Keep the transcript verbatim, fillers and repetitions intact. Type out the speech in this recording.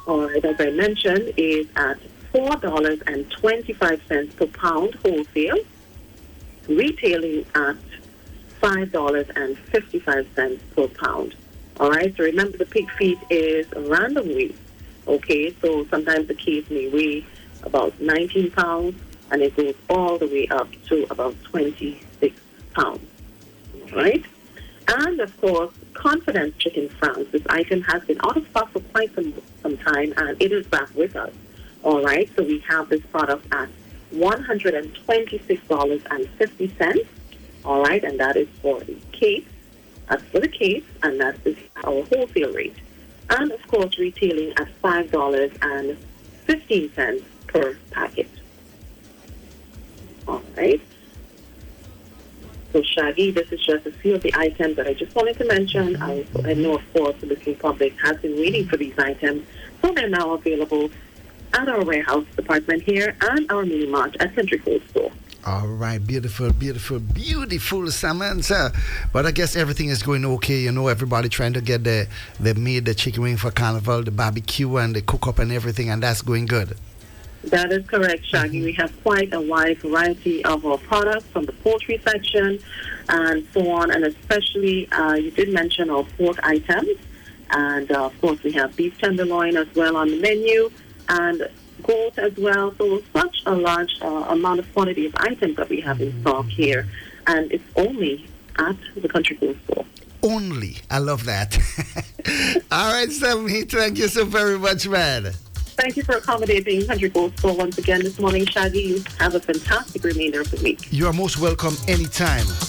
all right, as I mentioned, is at four dollars and twenty-five cents per pound wholesale, retailing at five dollars and fifty-five cents per pound. All right, so remember the pig feet is a random weight. Okay, so sometimes the case may weigh about nineteen pounds, and it goes all the way up to about twenty-six pounds. All right, and of course, Confidence Chicken France. This item has been out of stock for quite some, some time, and it is back with us. All right, so we have this product at one hundred twenty-six dollars and fifty cents. All right, and that is for the case. That's for the case, and that is our wholesale rate. And of course, retailing at five dollars and fifteen cents per packet. All right. So, Shaggy, this is just a few of the items that I just wanted to mention. I, I know, of course, the listening public has been waiting for these items, so they're now available at our warehouse department here and our mini mart at Country Cold Store. All right, beautiful, beautiful, beautiful, Samantha. But I guess everything is going okay. You know, everybody trying to get the, the meat, the chicken wing for Carnival, the barbecue and the cook up and everything, and that's going good. That is correct, Shaggy. Mm-hmm. We have quite a wide variety of our products from the poultry section and so on, and especially uh, you did mention our pork items. And, uh, of course, we have beef tenderloin as well on the menu and goat as well. So such a large uh, amount of quantity of items that we have in stock here. And it's only at the Country Cold Store. Only. I love that. All right, Sammy, thank you so very much, man. Thank you for accommodating Country Cold Store once again this morning, Shaggy. You have a fantastic remainder of the week. You are most welcome anytime.